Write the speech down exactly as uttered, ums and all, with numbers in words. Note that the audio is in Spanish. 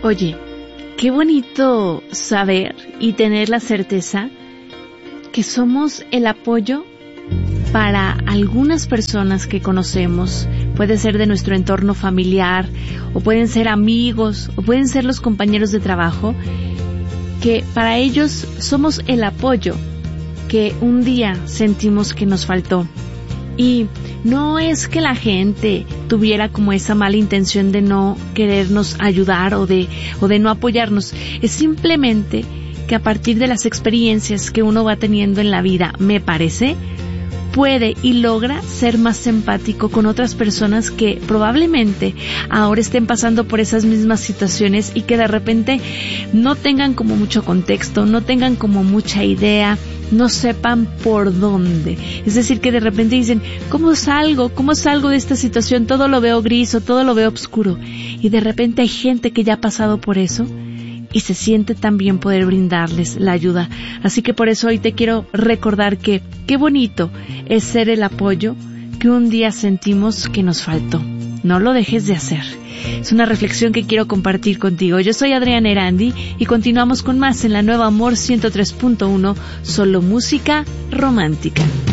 Oye, qué bonito saber y tener la certeza que somos el apoyo para algunas personas que conocemos. Puede ser de nuestro entorno familiar, o pueden ser amigos, o pueden ser los compañeros de trabajo, que para ellos somos el apoyo que un día sentimos que nos faltó. Y no es que la gente tuviera como esa mala intención de no querernos ayudar o de, o de no apoyarnos. Es simplemente que a partir de las experiencias que uno va teniendo en la vida, me parece, puede y logra ser más empático con otras personas que probablemente ahora estén pasando por esas mismas situaciones y que de repente no tengan como mucho contexto, no tengan como mucha idea, no sepan por dónde. Es decir, que de repente dicen, ¿cómo salgo? ¿Cómo salgo de esta situación? Todo lo veo gris o todo lo veo oscuro. Y de repente hay gente que ya ha pasado por eso y se siente también poder brindarles la ayuda. Así que por eso hoy te quiero recordar que qué bonito es ser el apoyo que un día sentimos que nos faltó. No lo dejes de hacer. Es una reflexión que quiero compartir contigo. Yo soy Adriana Erandi y continuamos con más en la Nueva Amor ciento tres punto uno, solo música romántica.